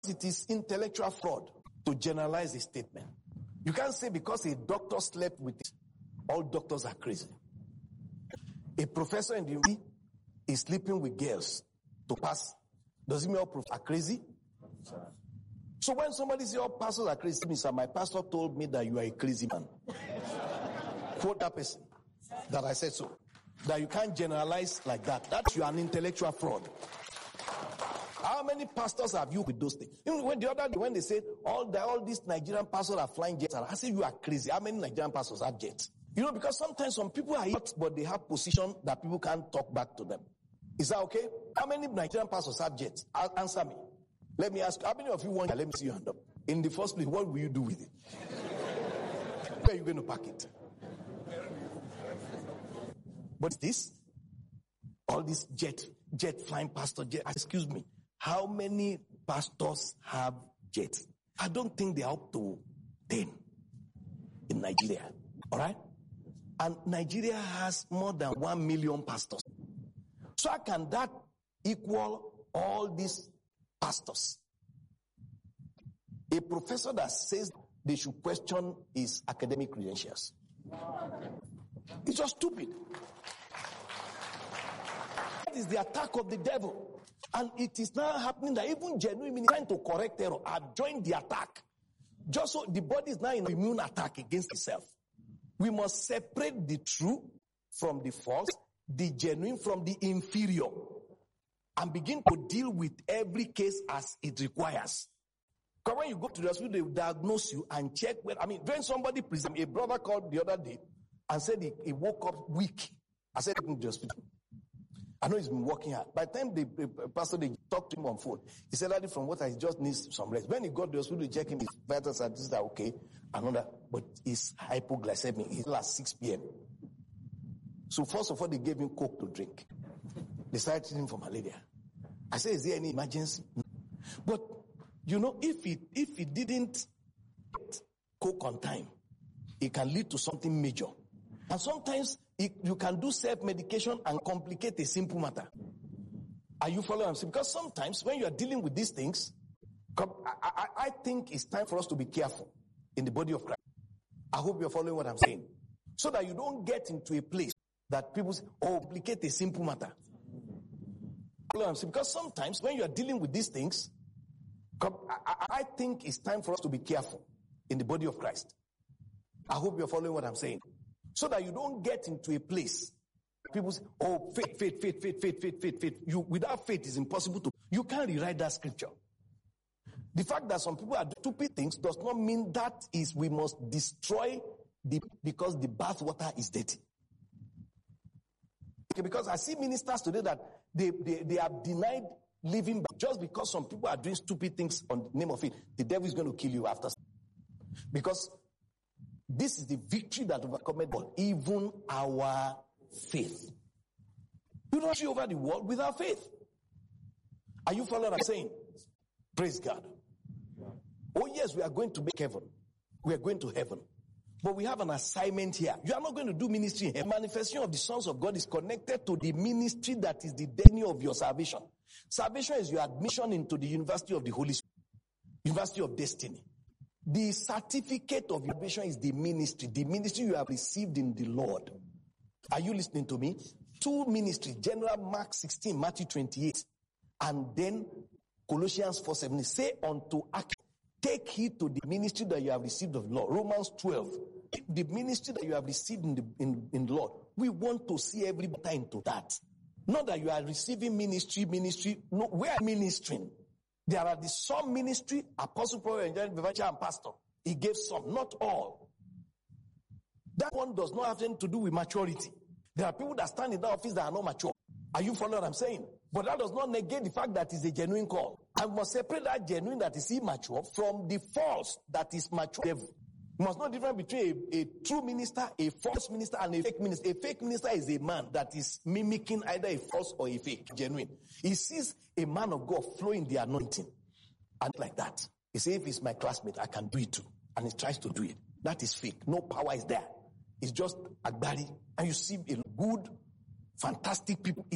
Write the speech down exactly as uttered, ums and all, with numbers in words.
It is intellectual fraud to generalize a statement. You can't say because a doctor slept with it, all doctors are crazy. A professor in the university is sleeping with girls to pass. Does it mean all professors are crazy? So when somebody says all pastors are crazy, me, sir, my pastor told me that you are a crazy man. Quote that person that I said so. That you can't generalize like that. That you are an intellectual fraud. How many pastors have you with those things? Even when the other day, when they say all the, all these Nigerian pastors are flying jets, I say you are crazy. How many Nigerian pastors have jets? You know, because sometimes some people are hot, but they have position that people can't talk back to them. Is that okay? How many Nigerian pastors have jets? Answer me. Let me ask, how many of you want? Let me see your hand up. In the first place, what will you do with it? Where are you going to pack it? But this, all this jet, jet flying pastor, jet, excuse me, how many pastors have jets? I don't think they're up to ten in Nigeria. All right? And Nigeria has more than one million pastors. So how can that equal all these pastors? A professor that says they should question his academic credentials. It's just stupid. That is the attack of the devil. And it is now happening that even genuine ministers trying to correct error have joined the attack. Just so the body is now in an immune attack against itself. We must separate the true from the false, the genuine from the inferior, and begin to deal with every case as it requires. Because when you go to the hospital, they will diagnose you and check. Well, I mean, when somebody presents, a brother called the other day and said he, he woke up weak. I said, take him to the hospital. I know he's been working hard. By the time the, the pastor, they talked to him on phone, he said, Daddy, from what I just needs some rest. When he got to the hospital to check him, his vitals are just like, okay, another, but he's hypoglycemic. He's at six p.m. So first of all, they gave him Coke to drink. They started treating him for malaria. I said, is there any emergency? But, you know, if it, if it didn't get Coke on time, it can lead to something major. And sometimes it, you can do self-medication and complicate a simple matter. Are you following what I'm saying? Because sometimes when you are dealing with these things, I, I, I think it's time for us to be careful in the body of Christ. I hope you're following what I'm saying. So that you don't get into a place that people say, oh, complicate a simple matter. Because sometimes when you are dealing with these things, I, I, I think it's time for us to be careful in the body of Christ. I hope you're following what I'm saying. So that you don't get into a place people say, oh, faith, faith, faith, faith, faith, faith, faith, faith. You, without faith, it's impossible to. You can't rewrite that scripture. The fact that some people are doing stupid things does not mean that is we must destroy the because the bath water is dirty. Okay, because I see ministers today that they, they, they have denied living just because some people are doing stupid things on the name of it. The devil is going to kill you after. Because this is the victory that overcomes God, even our faith. You don't see over the world without faith. Are you following what I'm saying? Praise God. Oh yes, we are going to make heaven. We are going to heaven. But we have an assignment here. You are not going to do ministry here. The manifestation of the sons of God is connected to the ministry that is the destiny of your salvation. Salvation is your admission into the University of the Holy Spirit. University of Destiny. The certificate of your salvation is the ministry. The ministry you have received in the Lord. Are you listening to me? Two ministries. General Mark sixteen, Matthew twenty-eight. And then Colossians four seventeen. Say unto Achaia, take heed to the ministry that you have received of the Lord. Romans twelve. The ministry that you have received in the, in, in the Lord. We want to see everybody into that. Not that you are receiving ministry, ministry. No, we are ministering. There are the some ministry, apostle, prophet, evangelist, and pastor. He gave some, not all. That one does not have anything to do with maturity. There are people that stand in that office that are not mature. Are you following what I'm saying? But that does not negate the fact that it's a genuine call. I must separate that genuine that is immature from the false that is mature. You must know the difference between a, a true minister, a false minister, and a fake minister. A fake minister is a man that is mimicking either a false or a fake, genuine. He sees a man of God flowing the anointing. And like that. He says, if he's my classmate, I can do it too. And he tries to do it. That is fake. No power is there. It's just agbari. And you see a good, fantastic people.